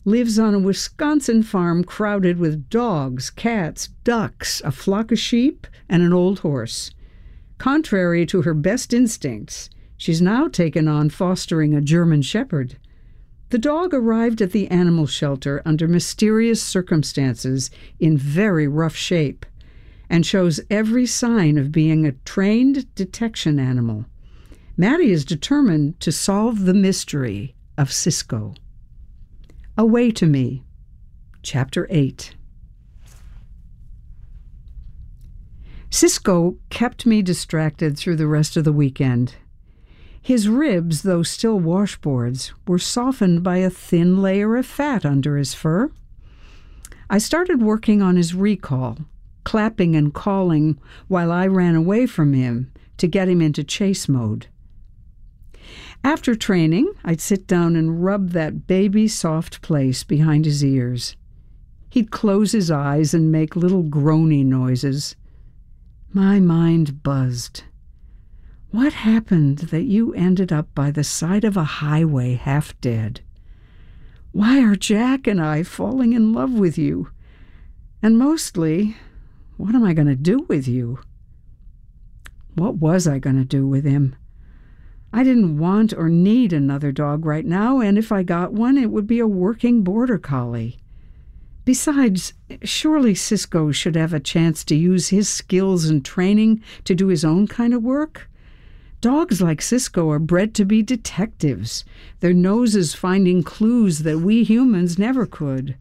lives on a Wisconsin farm crowded with dogs, cats, ducks, a flock of sheep, and an old horse. Contrary to her best instincts, she's now taken on fostering a German Shepherd. The dog arrived at the animal shelter under mysterious circumstances in very rough shape and shows every sign of being a trained detection animal. Maddie is determined to solve the mystery of Cisco. Away to Me, Chapter 8. Cisco kept me distracted through the rest of the weekend. His ribs, though still washboards, were softened by a thin layer of fat under his fur. I started working on his recall, clapping and calling while I ran away from him to get him into chase mode. After training, I'd sit down and rub that baby soft place behind his ears. He'd close his eyes and make little groany noises. My mind buzzed. What happened that you ended up by the side of a highway half dead? Why are Jack and I falling in love with you? And mostly, what am I going to do with you? What was I going to do with him? I didn't want or need another dog right now, and if I got one, it would be a working border collie. Besides, surely Cisco should have a chance to use his skills and training to do his own kind of work. Dogs like Cisco are bred to be detectives, their noses finding clues that we humans never could.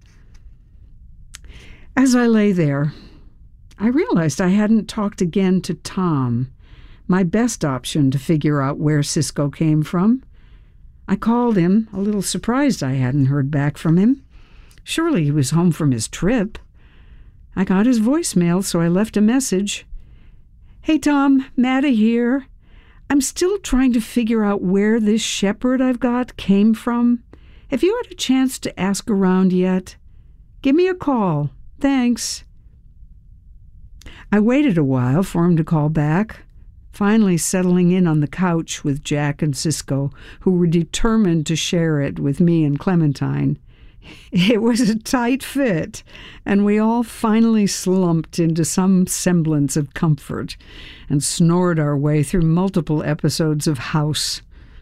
As I lay there, I realized I hadn't talked again to Tom, my best option to figure out where Cisco came from. I called him, a little surprised I hadn't heard back from him. Surely he was home from his trip. I got his voicemail, so I left a message. Hey Tom, Maddie here. I'm still trying to figure out where this shepherd I've got came from. Have you had a chance to ask around yet? Give me a call. Thanks. I waited a while for him to call back, finally settling in on the couch with Jack and Cisco, who were determined to share it with me and Clementine. It was a tight fit, and we all finally slumped into some semblance of comfort and snored our way through multiple episodes of House.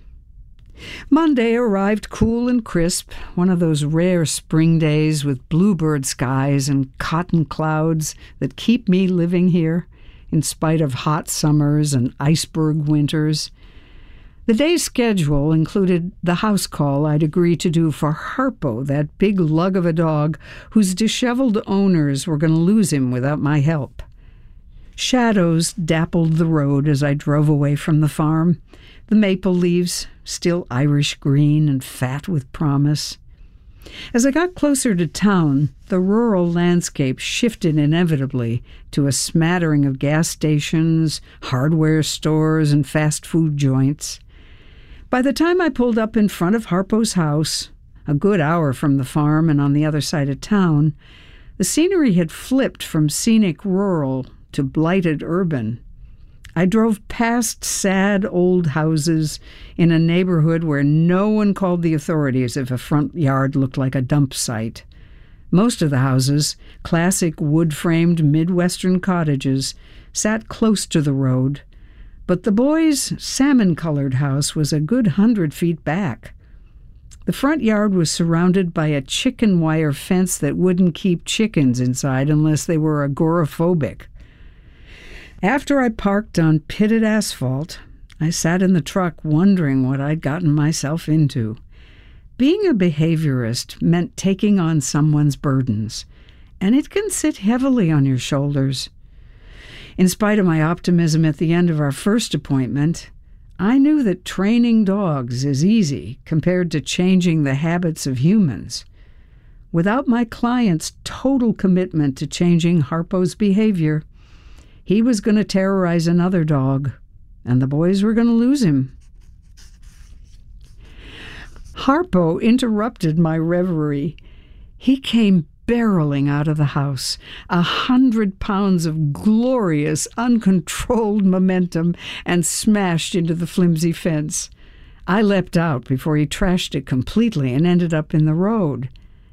Monday arrived cool and crisp, one of those rare spring days with bluebird skies and cotton clouds that keep me living here, in spite of hot summers and iceberg winters. The day's schedule included the house call I'd agreed to do for Harpo, that big lug of a dog whose disheveled owners were going to lose him without my help. Shadows dappled the road as I drove away from the farm, the maple leaves still Irish green and fat with promise. As I got closer to town, the rural landscape shifted inevitably to a smattering of gas stations, hardware stores, and fast food joints. By the time I pulled up in front of Harpo's house, a good hour from the farm and on the other side of town, the scenery had flipped from scenic rural to blighted urban. I drove past sad old houses in a neighborhood where no one called the authorities if a front yard looked like a dump site. Most of the houses, classic wood-framed Midwestern cottages, sat close to the road, but the boys' salmon-colored house was a good 100 feet back. The front yard was surrounded by a chicken wire fence that wouldn't keep chickens inside unless they were agoraphobic. After I parked on pitted asphalt, I sat in the truck wondering what I'd gotten myself into. Being a behaviorist meant taking on someone's burdens, and it can sit heavily on your shoulders. In spite of my optimism at the end of our first appointment, I knew that training dogs is easy compared to changing the habits of humans. Without my client's total commitment to changing Harpo's behavior, he was going to terrorize another dog, and the boys were going to lose him. Harpo interrupted my reverie. He came barreling out of the house, 100 pounds of glorious, uncontrolled momentum, and smashed into the flimsy fence. I leapt out before he trashed it completely and ended up in the road.